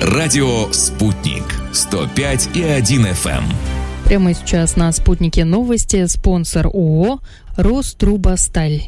Радио «Спутник». 105,1 FM. Прямо сейчас на «Спутнике» новости. Спонсор ООО «Рострубосталь».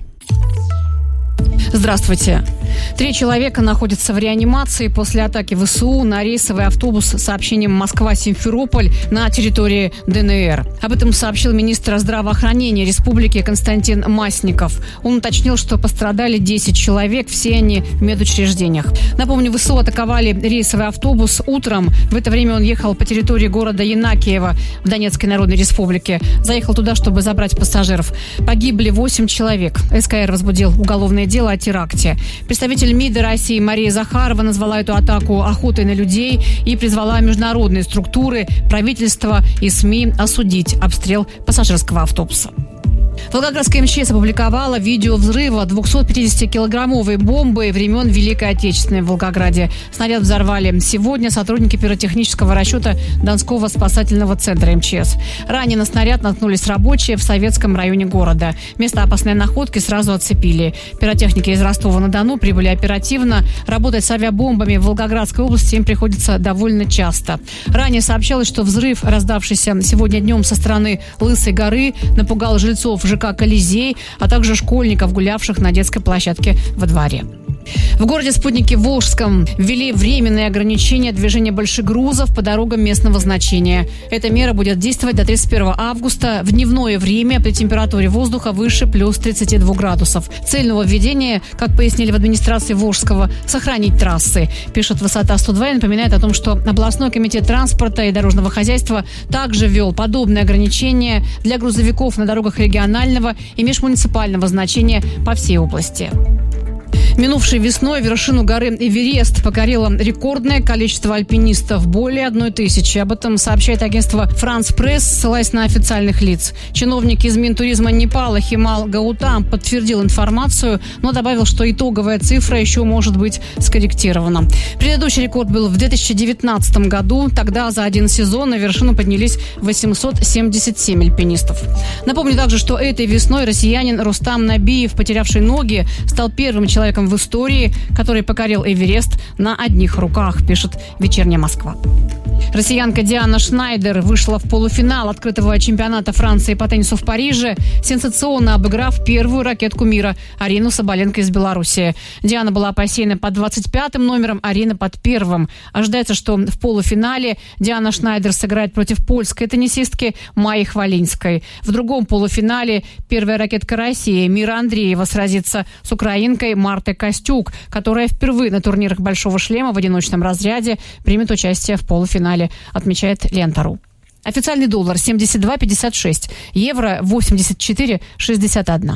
Здравствуйте. 3 человека находятся в реанимации после атаки ВСУ на рейсовый автобус с сообщением Москва-Симферополь на территории ДНР. Об этом сообщил министр здравоохранения республики Константин Масников. Он уточнил, что пострадали 10 человек, все они в медучреждениях. Напомню, ВСУ атаковали рейсовый автобус утром. В это время он ехал по территории города Янакиево в Донецкой Народной Республике. Заехал туда, чтобы забрать пассажиров. Погибли 8 человек. СКР возбудил уголовное дело о теракте. Представитель МИДа России Мария Захарова назвала эту атаку охотой на людей и призвала международные структуры, правительство и СМИ осудить обстрел пассажирского автобуса. Волгоградская МЧС опубликовала видео взрыва 250-килограммовой бомбы времен Великой Отечественной в Волгограде. Снаряд взорвали сегодня сотрудники пиротехнического расчета Донского спасательного центра МЧС. Ранее на снаряд наткнулись рабочие в Советском районе города. Место опасной находки сразу оцепили. Пиротехники из Ростова-на-Дону прибыли оперативно. Работать с авиабомбами в Волгоградской области им приходится довольно часто. Ранее сообщалось, что взрыв, раздавшийся сегодня днем со стороны Лысой горы, напугал жильцов ЖК «Колизей», а также школьников, гулявших на детской площадке во дворе. В городе Спутнике Волжском ввели временные ограничения движения больших грузов по дорогам местного значения. Эта мера будет действовать до 31 августа в дневное время при температуре воздуха выше плюс 32 градусов. Цель нововведения, как пояснили в администрации Волжского, сохранить трассы. Пишет «Высота 102» и напоминает о том, что областной комитет транспорта и дорожного хозяйства также ввел подобные ограничения для грузовиков на дорогах регионального и межмуниципального значения по всей области. Минувшей весной вершину горы Эверест покорило рекордное количество альпинистов – более 1000. Об этом сообщает агентство «Франс Пресс», ссылаясь на официальных лиц. Чиновник из Минтуризма Непала Химал Гаутам подтвердил информацию, но добавил, что итоговая цифра еще может быть скорректирована. Предыдущий рекорд был в 2019 году. Тогда за один сезон на вершину поднялись 877 альпинистов. Напомню также, что этой весной россиянин Рустам Набиев, потерявший ноги, стал первым человеком в истории, который покорил Эверест на одних руках, пишет «Вечерняя Москва». Россиянка Диана Шнайдер вышла в полуфинал открытого чемпионата Франции по теннису в Париже, сенсационно обыграв первую ракетку мира Арину Соболенко из Беларуси. Диана была посеяна под 25-м номером, Арина под 1-м. Ожидается, что в полуфинале Диана Шнайдер сыграет против польской теннисистки Майи Хвалинской. В другом полуфинале первая ракетка России Мира Андреева сразится с украинкой Мартой Костюк, которая впервые на турнирах «Большого шлема» в одиночном разряде примет участие в полуфинале, отмечает Лента.ру. Официальный доллар 72,56, евро 84,61.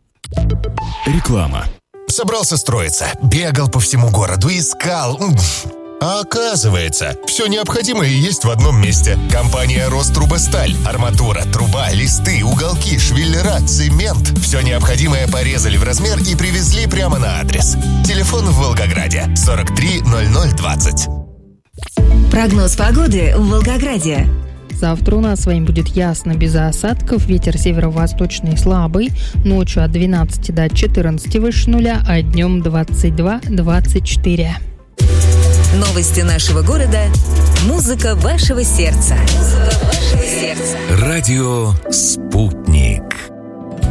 Реклама. Собрался строиться, бегал по всему городу, искал. А оказывается, все необходимое есть в одном месте. Компания «Рострубосталь». Арматура, труба, листы, уголки, швеллера, цемент. Все необходимое порезали в размер и привезли прямо на адрес. Телефон в Волгограде 430020. Прогноз погоды в Волгограде. Завтра у нас с вами будет ясно, без осадков. Ветер северо-восточный слабый. Ночью от 12 до 14 выше нуля, а днем 22-24. Новости нашего города. Музыка вашего сердца. Радио «Спутник».